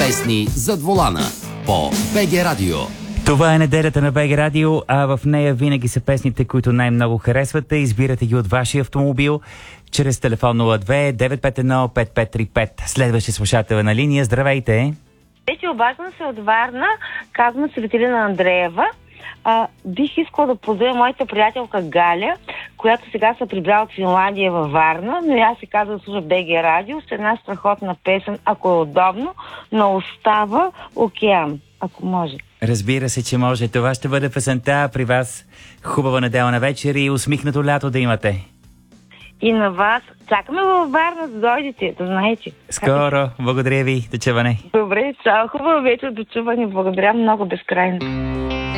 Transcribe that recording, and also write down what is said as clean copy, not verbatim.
Песни зад волана по БГ Радио. Това е неделята на БГ Радио, а в нея винаги са песните, които най-много харесвате. Избирате ги от вашия автомобил чрез телефон 02-951-5535. Следващия слушател на линия. Здравейте! Обаждам се от Варна, казвам се Виталина Андреева. Бих искала да поздравя моята приятелка Галя, която сега се прибра от Финландия във Варна, но и аз се казвам да слуша БГ Радио с една страхотна песен, ако е удобно, но остава океан, ако може. Разбира се, че може. Това ще бъде песента при вас. Хубава неделна вечер и усмихнато лято да имате. И на вас. Чакаме във Варна да дойдете, да знаете. Скоро. Благодаря ви. До чуване. Добре, чао. Хубава вечер. До чуване. Благодаря много безкрайно.